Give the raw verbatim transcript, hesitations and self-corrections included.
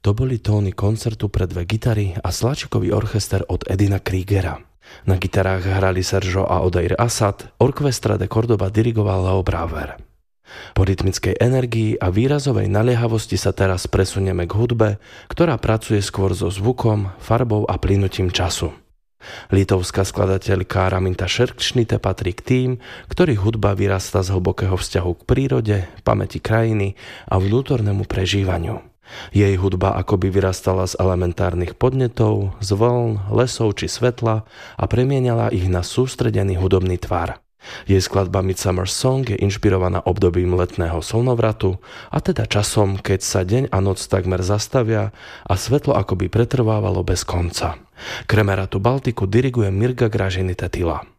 To boli tóny koncertu pre dve gitary a sláčikový orchester od Edina Kriegera. Na gitarách hrali Sergio a Odair Assad, Orchestra de Córdoba dirigoval Leo Braver. Po rytmickej energii a výrazovej naliehavosti sa teraz presunieme k hudbe, ktorá pracuje skôr so zvukom, farbou a plynutím času. Litovská skladateľka Raminta Šerkšnite patrí k tým, ktorých hudba vyrastá z hlbokého vzťahu k prírode, pamäti krajiny a vnútornému prežívaniu. Jej hudba akoby vyrastala z elementárnych podnetov, z vln, lesov či svetla a premienala ich na sústredený hudobný tvar. Jej skladba Midsummer Song je inšpirovaná obdobím letného slnovratu, a teda časom, keď sa deň a noc takmer zastavia a svetlo akoby pretrvávalo bez konca. Kremeratu Baltiku diriguje Mirga Gražinytė Tyla.